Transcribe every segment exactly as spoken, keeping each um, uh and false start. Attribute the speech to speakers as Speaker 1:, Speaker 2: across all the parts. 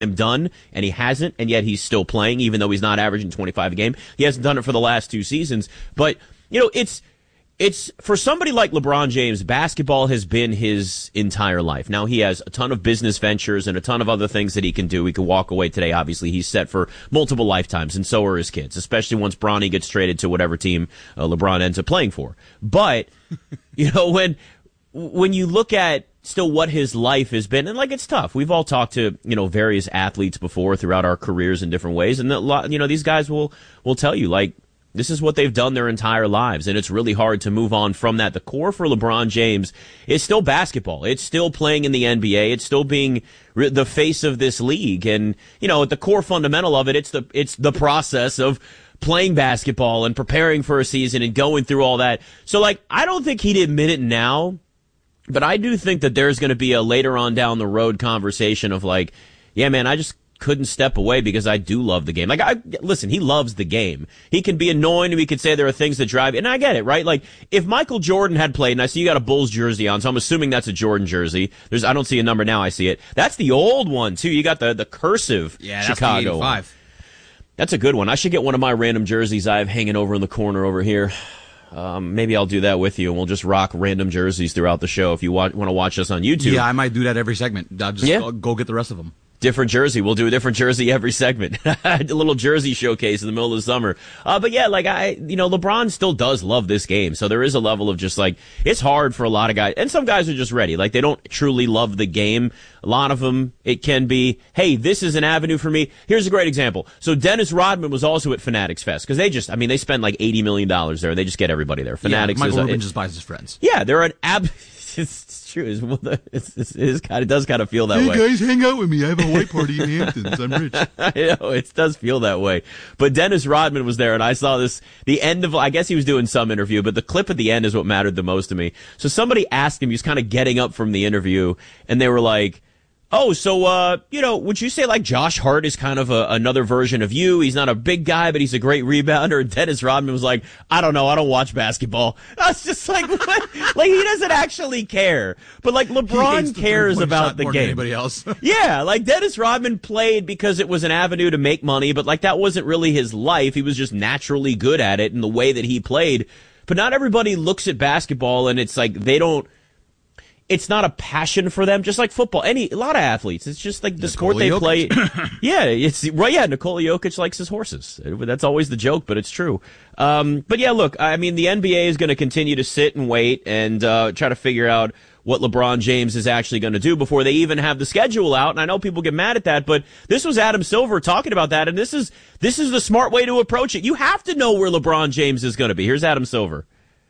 Speaker 1: him done, and he hasn't, and yet he's still playing, even though he's not averaging twenty-five a game. He hasn't done it for the last two seasons. But, you know, it's it's for somebody like LeBron James, basketball has been his entire life. Now, he has a ton of business ventures and a ton of other things that he can do. He could walk away today. Obviously, he's set for multiple lifetimes, and so are his kids, especially once Bronny gets traded to whatever team uh, LeBron ends up playing for. But, you know, when when you look at still what his life has been, and like it's tough. We've all talked to, you know, various athletes before throughout our careers in different ways, and a lot, you know, these guys will will tell you, like, this is what they've done their entire lives, and it's really hard to move on from that. The core for LeBron James is still basketball. It's still playing in the N B A. It's still being re- the face of this league, and, you know, at the core fundamental of it, it's the it's the process of playing basketball and preparing for a season and going through all that. So, like, I don't think he'd admit it now, but I do think that there's going to be a later on down the road conversation of like, yeah, man, I just couldn't step away because I do love the game. Like, I listen, he loves the game. He can be annoying, and we could say there are things that drive, and I get it, right? Like, if Michael Jordan had played, and I see you got a Bulls jersey on, so I'm assuming that's a Jordan jersey. There's, I don't see a number now, I see it. That's the old one, too. You got the, the cursive
Speaker 2: yeah,
Speaker 1: Chicago one. That's a good one. I should get one of my random jerseys I have hanging over in the corner over here. Um, maybe I'll do that with you, and we'll just rock random jerseys throughout the show if you wa- want to watch us on YouTube.
Speaker 2: Yeah, I might do that every segment. I'll just yeah. go, go get the rest of them.
Speaker 1: Different jersey. We'll do a different jersey every segment. A little jersey showcase in the middle of the summer. Uh, but yeah, like I, you know, LeBron still does love this game. So there is a level of just like, it's hard for a lot of guys. And some guys are just ready. Like, they don't truly love the game. A lot of them, it can be, hey, this is an avenue for me. Here's a great example. So Dennis Rodman was also at Fanatics Fest. Cause they just, I mean, they spend like eighty million dollars there. They just get everybody there. Fanatics
Speaker 2: yeah, Michael
Speaker 1: is,
Speaker 2: Rubin
Speaker 1: it,
Speaker 2: just buys his friends.
Speaker 1: Yeah, they're an ab, it's true. It's, it's, it's, it is kind of, does kind of feel that
Speaker 3: hey
Speaker 1: way.
Speaker 3: Hey guys, hang out with me. I have a white party in Hamptons. I'm rich.
Speaker 1: I know, it does feel that way. But Dennis Rodman was there, and I saw this, the end of, I guess he was doing some interview, but the clip at the end is what mattered the most to me. So somebody asked him, he was kind of getting up from the interview, and they were like, oh, so, uh, you know, would you say like Josh Hart is kind of a, another version of you? He's not a big guy, but he's a great rebounder. And Dennis Rodman was like, I don't know. I don't watch basketball. I was just like, what? Like, he doesn't actually care. But like, LeBron cares about the game.
Speaker 2: Anybody else?
Speaker 1: Yeah, like Dennis Rodman played because it was an avenue to make money, but like that wasn't really his life. He was just naturally good at it in the way that he played. But not everybody looks at basketball and it's like they don't, it's not a passion for them, just like football. Any a lot of athletes, it's just like the
Speaker 2: Nikola
Speaker 1: sport they
Speaker 2: Jokic.
Speaker 1: play. Yeah, it's right. Yeah, Nikola Jokic likes his horses. That's always the joke, but it's true. Um, but yeah, look, I mean, the N B A is going to continue to sit and wait and uh, try to figure out what LeBron James is actually going to do before they even have the schedule out. And I know people get mad at that, but this was Adam Silver talking about that, and this is this is the smart way to approach it. You have to know where LeBron James is going to be. Here's Adam Silver.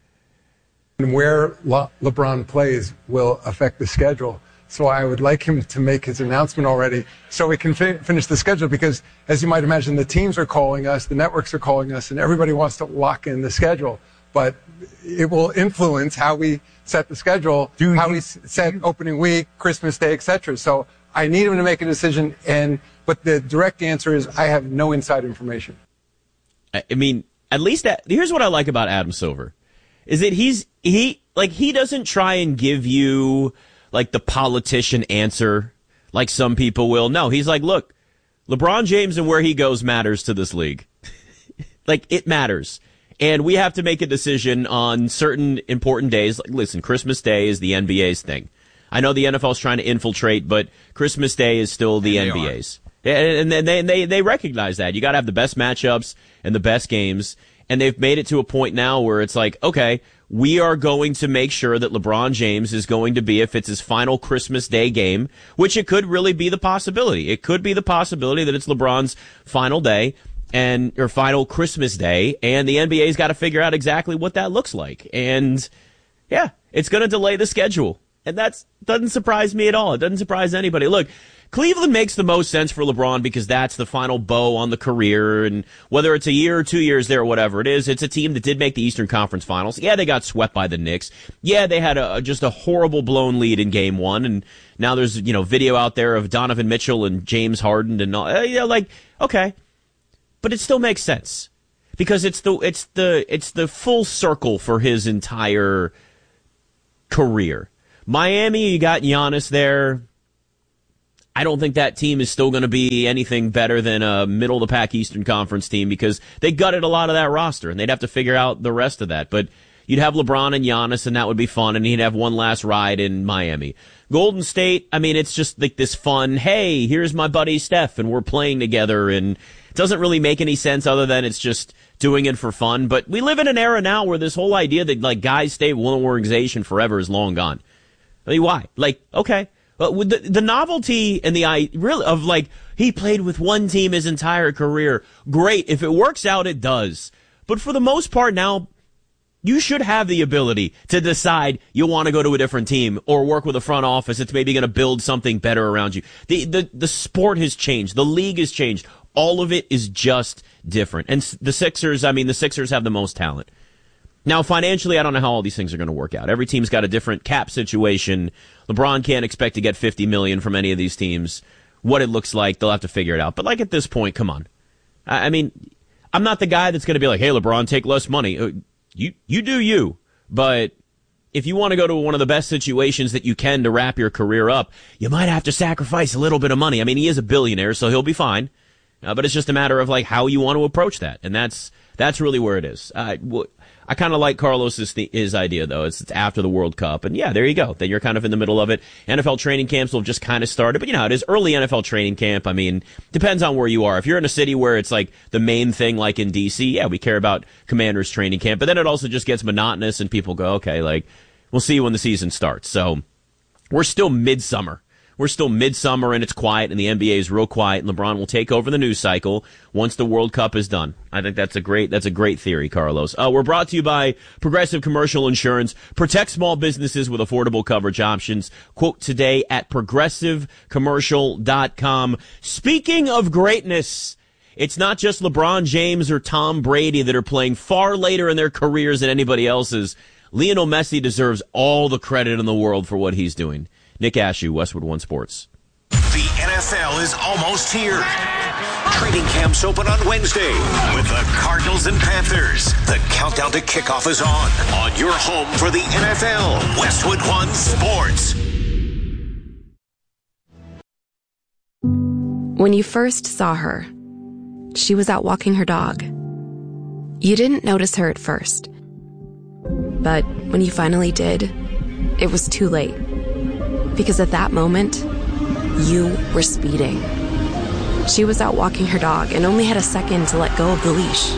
Speaker 4: And where Le- LeBron plays will affect the schedule. So I would like him to make his announcement already so we can fi- finish the schedule because, as you might imagine, the teams are calling us, the networks are calling us, and everybody wants to lock in the schedule. But it will influence how we set the schedule,
Speaker 5: Do
Speaker 4: how
Speaker 5: you-
Speaker 4: we s- set opening week, Christmas Day, et cetera. So I need him to make a decision, and but the direct answer is I have no inside information.
Speaker 1: I mean, at least that, here's what I like about Adam Silver. Is that he's, he, like, he doesn't try and give you, like, the politician answer like some people will. No, he's like, look, LeBron James and where he goes matters to this league. Like, it matters. And we have to make a decision on certain important days. Like, listen, Christmas Day is the N B A's thing. I know the N F L's trying to infiltrate, but Christmas Day is still the N B A's. And they, they, they recognize that. You gotta have the best matchups and the best games. And they've made it to a point now where it's like, okay, we are going to make sure that LeBron James is going to be, if it's his final Christmas Day game, which it could really be the possibility. It could be the possibility that it's LeBron's final day and, or final Christmas Day, and the N B A's got to figure out exactly what that looks like. And yeah, it's going to delay the schedule. And that doesn't surprise me at all. It doesn't surprise anybody. Look, Cleveland makes the most sense for LeBron because that's the final bow on the career, and whether it's a year or two years there or whatever it is, it's a team that did make the Eastern Conference Finals. Yeah, they got swept by the Knicks. Yeah, they had a, just a horrible blown lead in game one, and now there's, you know, video out there of Donovan Mitchell and James Harden and all, uh, you know, like, okay. But it still makes sense because it's the, it's the, it's the full circle for his entire career. Miami, you got Giannis there. I don't think that team is still going to be anything better than a middle-of-the-pack Eastern Conference team because they gutted a lot of that roster, and they'd have to figure out the rest of that. But you'd have LeBron and Giannis, and that would be fun, and he'd have one last ride in Miami. Golden State, I mean, it's just like this fun, hey, here's my buddy Steph, and we're playing together, and it doesn't really make any sense other than it's just doing it for fun. But we live in an era now where this whole idea that, like, guys stay with one organization forever is long gone. I mean, why? Like, okay. But with the, the novelty and the I really of like he played with one team his entire career, great. If it works out, it does. But for the most part now, you should have the ability to decide you want to go to a different team or work with a front office that's maybe going to build something better around you. The the the sport has changed. The league has changed. All of it is just different. And the Sixers, I mean, the Sixers have the most talent. Now, financially, I don't know how all these things are going to work out. Every team's got a different cap situation. LeBron can't expect to get fifty million dollars from any of these teams. What it looks like, they'll have to figure it out. But, like, at this point, come on. I mean, I'm not the guy that's going to be like, hey, LeBron, take less money. You, you do you. But if you want to go to one of the best situations that you can to wrap your career up, you might have to sacrifice a little bit of money. I mean, he is a billionaire, so he'll be fine. Uh, but it's just a matter of, like, how you want to approach that. And that's that's really where it is. Uh, w- I kind of like Carlos's th- his idea, though. It's, it's after the World Cup. And, yeah, there you go. Then you're kind of in the middle of it. N F L training camps will have just kind of started. But, you know how it is. Early N F L training camp, I mean, depends on where you are. If you're in a city where it's, like, the main thing, like in D C, yeah, we care about Commanders training camp. But then it also just gets monotonous, and people go, okay, like, we'll see when the season starts. So we're still midsummer. We're still midsummer and it's quiet and the N B A is real quiet and LeBron will take over the news cycle once the World Cup is done. I think that's a great, that's a great theory, Carlos. Uh, we're brought to you by Progressive Commercial Insurance. Protect small businesses with affordable coverage options. Quote today at progressive commercial dot com. Speaking of greatness, it's not just LeBron James or Tom Brady that are playing far later in their careers than anybody else's. Lionel Messi deserves all the credit in the world for what he's doing. Nick Ashew, Westwood One Sports.
Speaker 5: The N F L is almost here. Training camps open on Wednesday with the Cardinals and Panthers. The countdown to kickoff is on. On your home for the N F L, Westwood One Sports.
Speaker 6: When you first saw her, she was out walking her dog. You didn't notice her at first. But when you finally did, it was too late. Because at that moment, you were speeding. She was out walking her dog and only had a second to let go of the leash.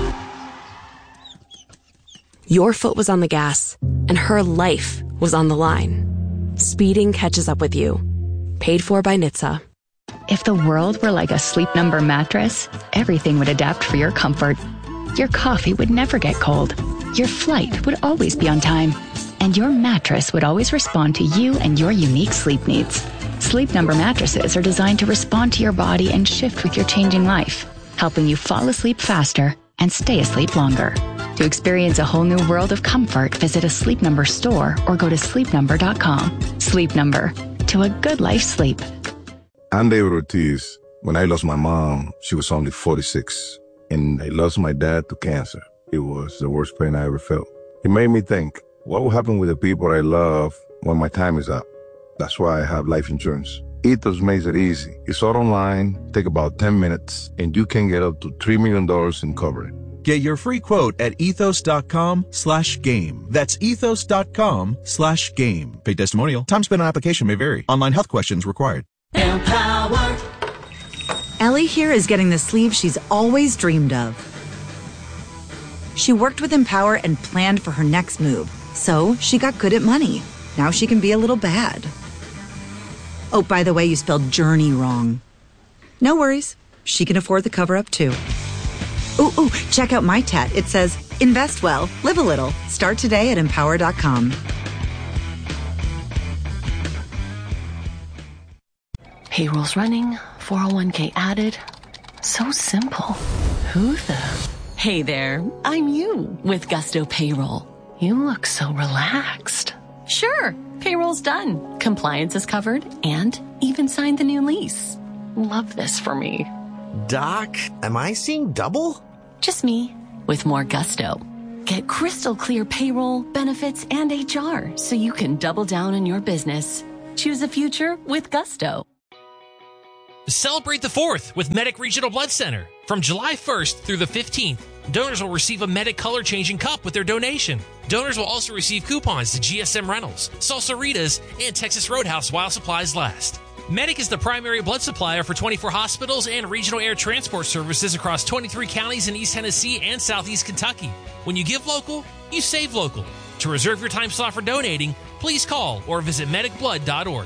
Speaker 6: Your foot was on the gas, and her life was on the line. Speeding catches up with you. Paid for by N H T S A.
Speaker 7: If the world were like a Sleep Number mattress, everything would adapt for your comfort. Your coffee would never get cold. Your flight would always be on time. And your mattress would always respond to you and your unique sleep needs. Sleep Number mattresses are designed to respond to your body and shift with your changing life, helping you fall asleep faster and stay asleep longer. To experience a whole new world of comfort, visit a Sleep Number store or go to sleep number dot com. Sleep Number. To a good life sleep.
Speaker 8: I'm David Ortiz. When I lost my mom, she was only forty-six. And I lost my dad to cancer. It was the worst pain I ever felt. It made me think, what will happen with the people I love when my time is up? That's why I have life insurance. Ethos makes it easy. It's all online, take about ten minutes, and you can get up to three million dollars in coverage.
Speaker 9: Get your free quote at ethos.com slash game. That's ethos.com slash game. Paid testimonial. Time spent on application may vary. Online health questions required.
Speaker 10: Empower. Ellie here is getting the sleeve she's always dreamed of. She worked with Empower and planned for her next move. So she got good at money. Now she can be a little bad. Oh, by the way, you spelled journey wrong. No worries. She can afford the cover-up too. Ooh, ooh, check out my tat. It says, invest well, live a little. Start today at empower dot com.
Speaker 11: Payroll's running, four oh one k added. So simple. Who the...
Speaker 12: Hey there, I'm you with Gusto Payroll.
Speaker 11: You look so relaxed.
Speaker 12: Sure, payroll's done. Compliance is covered and even signed the new lease.
Speaker 11: Love this for me.
Speaker 13: Doc, am I seeing double?
Speaker 12: Just me with more Gusto. Get crystal clear payroll, benefits, and H R so you can double down on your business. Choose a future with Gusto.
Speaker 14: Celebrate the fourth with Medic Regional Blood Center. From July first through the fifteenth, donors will receive a Medic color-changing cup with their donation. Donors will also receive coupons to G S M Rentals, Salsaritas, and Texas Roadhouse while supplies last. Medic is the primary blood supplier for twenty-four hospitals and regional air transport services across twenty-three counties in East Tennessee and Southeast Kentucky. When you give local, you save local. To reserve your time slot for donating, please call or visit medic blood dot org.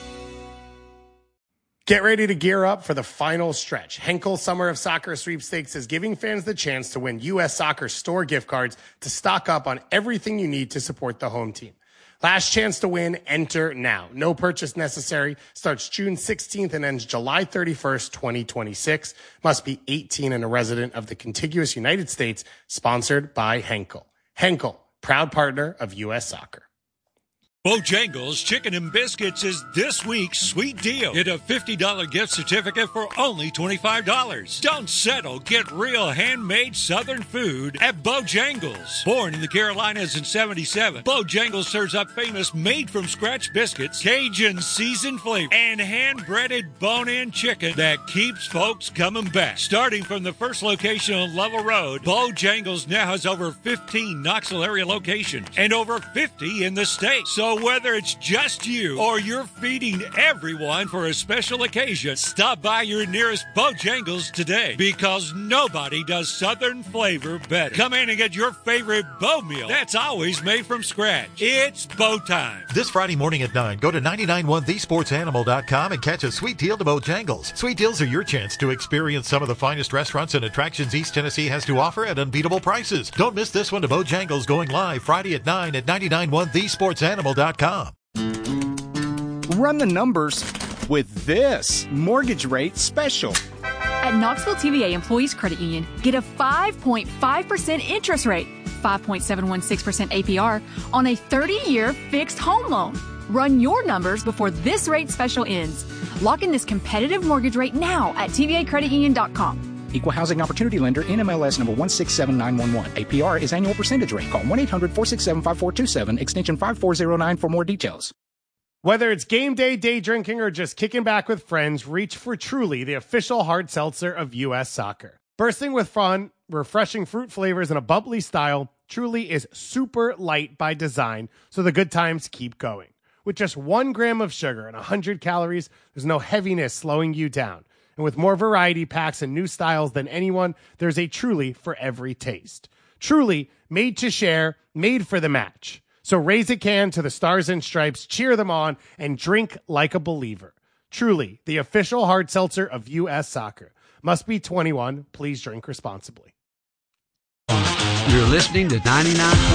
Speaker 15: Get ready to gear up for the final stretch. Henkel Summer of Soccer Sweepstakes is giving fans the chance to win U S Soccer store gift cards to stock up on everything you need to support the home team. Last chance to win, enter now. No purchase necessary. Starts June sixteenth and ends July thirty-first, twenty twenty-six. Must be eighteen and a resident of the contiguous United States. Sponsored by Henkel. Henkel, proud partner of U S Soccer.
Speaker 16: Bojangles Chicken and Biscuits is this week's sweet deal. Get a fifty dollars gift certificate for only twenty-five dollars. Don't settle. Get real handmade Southern food at Bojangles. Born in the Carolinas in seventy-seven, Bojangles serves up famous made-from-scratch biscuits, Cajun seasoned flavor, and hand-breaded bone-in chicken that keeps folks coming back. Starting from the first location on Level Road, Bojangles now has over fifteen Knoxville area locations and over fifty in the state. So whether it's just you or you're feeding everyone for a special occasion, stop by your nearest Bojangles today, because nobody does Southern flavor better. Come in and get your favorite Bo meal that's always made from scratch. It's Bo time.
Speaker 17: This Friday morning at nine, go to nine nine one the sports animal dot com and catch a sweet deal to Bojangles. Sweet deals are your chance to experience some of the finest restaurants and attractions East Tennessee has to offer at unbeatable prices. Don't miss this one to Bojangles, going live Friday at nine at nine nine one the sports animal dot com.
Speaker 18: Run the numbers with this mortgage rate special.
Speaker 19: At Knoxville T V A Employees Credit Union, get a five point five percent interest rate, five point seven one six percent A P R on a thirty-year fixed home loan. Run your numbers before this rate special ends. Lock in this competitive mortgage rate now at T V A credit union dot com.
Speaker 18: Equal Housing Opportunity Lender, N M L S number one six seven nine one one. A P R is annual percentage rate. Call one eight hundred four six seven five four two seven, extension five four zero nine for more details.
Speaker 15: Whether it's game day, day drinking, or just kicking back with friends, reach for Truly, the official hard seltzer of U S Soccer. Bursting with fun, refreshing fruit flavors, and a bubbly style, Truly is super light by design, so the good times keep going. With just one gram of sugar and one hundred calories, there's no heaviness slowing you down. And with more variety packs and new styles than anyone, there's a Truly for every taste. Truly, made to share, made for the match. So raise a can to the Stars and Stripes, cheer them on, and drink like a believer. Truly, the official hard seltzer of U S Soccer. Must be twenty-one. Please drink responsibly.
Speaker 20: You're listening to ninety-nine